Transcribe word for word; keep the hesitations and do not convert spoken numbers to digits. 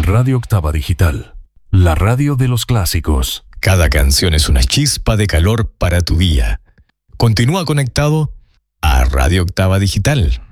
Radio Octava Digital, la radio de los clásicos. Cada canción es una chispa de calor para tu día. Continúa conectado a Radio Octava Digital.